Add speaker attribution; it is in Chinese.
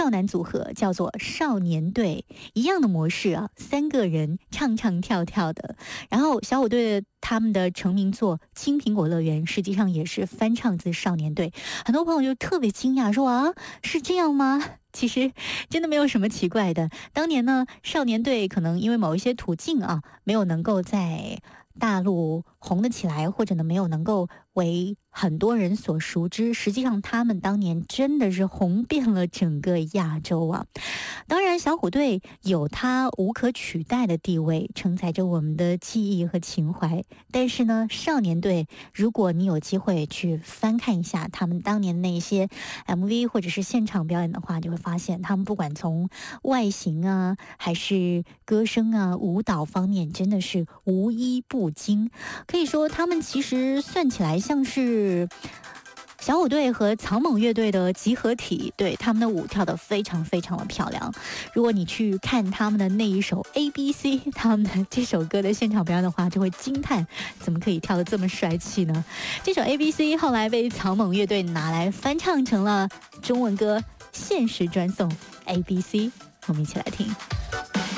Speaker 1: 少男组合，叫做少年队，一样的模式啊，3个人唱唱跳跳的。然后小虎队他们的成名作《青苹果乐园》实际上也是翻唱自少年队，很多朋友就特别惊讶说啊，是这样吗？其实真的没有什么奇怪的。当年呢，少年队可能因为某一些途径啊，没有能够在大陆红得起来，或者呢没有能够为很多人所熟知。实际上他们当年真的是红遍了整个亚洲啊。当然小虎队有他无可取代的地位，承载着我们的记忆和情怀。但是呢，少年队如果你有机会去翻看一下他们当年那些 MV 或者是现场表演的话，就会发现他们不管从外形啊，还是歌声啊，舞蹈方面真的是无一不精。可以说他们其实算起来像是小虎队和草蜢乐队的集合体，对，他们的舞跳得非常非常的漂亮。如果你去看他们的那一首 ABC， 他们的这首歌的现场表演的话，就会惊叹怎么可以跳得这么帅气呢？这首 ABC 后来被草蜢乐队拿来翻唱成了中文歌，限时专送 ABC， 我们一起来听。